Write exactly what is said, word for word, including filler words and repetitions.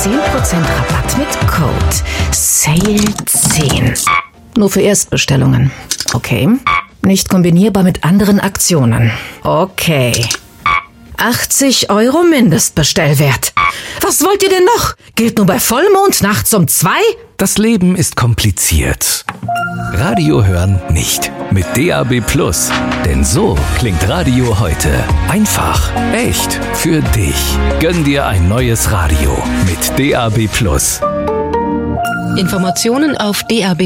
zehn Prozent Rabatt mit Code S A L E zehn. Nur für Erstbestellungen. Okay. Nicht kombinierbar mit anderen Aktionen. Okay. achtzig Euro Mindestbestellwert. Was wollt ihr denn noch? Gilt nur bei Vollmond nachts um zwei? Das Leben ist kompliziert. Radio hören nicht. Mit D A B Plus. Denn so klingt Radio heute. Einfach, echt, für dich. Gönn dir ein neues Radio mit D A B Plus. Informationen auf D A B